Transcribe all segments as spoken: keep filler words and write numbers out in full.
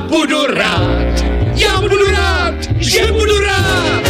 budu rád, já budu rád, že budu rád.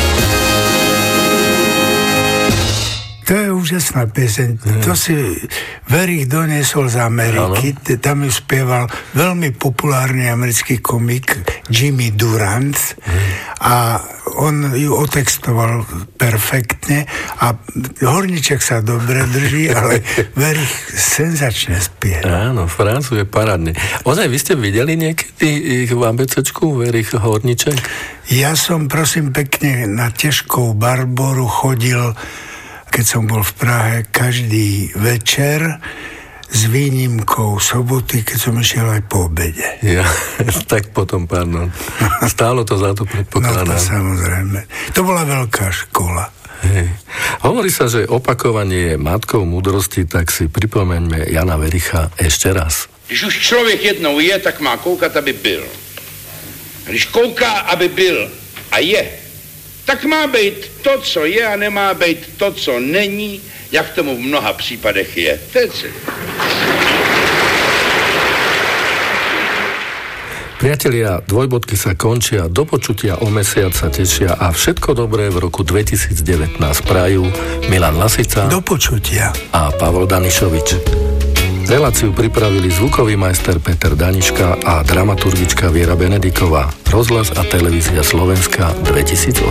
To je úžasná pieseň. Hmm. To si Verich doniesol z Ameriky. Ano. Tam ju spieval veľmi populárny americký komik Jimmy Durant. Hmm. A on ju otextoval perfektne a Horníček sa dobre drží, ale Verich senzačne spieva. Áno, Francu je parádny. Ozaj, vy ste videli niekedy ich v ABCčku, Verich Horníček? Ja som, prosím pekne, na Težkou Barboru chodil, keď som bol v Prahe, každý večer s výnimkou soboty, keď som išiel aj po obede. Ja, tak potom, pardon. Stálo to za to, predpokladám. No to samozrejme. To bola veľká škola. Hej. Hovorí sa, že opakovanie je matkou múdrosti, tak si pripomeňme Jana Vericha ešte raz. Když už člověk jednou je, tak má koukat, aby byl. Když kouká, aby byl a je, tak má být to, co je, a nemá být to, co není, jak tomu v mnoha případech je. Teci. Priatelia, dvojbodky sa končia, do počutia o mesiac sa tešia a všetko dobré v roku dvetisícdevätnásť prajú Milan Lasica do počutia a Pavol Danišovič. Reláciu pripravili zvukový majster Peter Daniška a dramaturgička Viera Benediková. Rozhlas a televízia Slovenska dvetisícosem.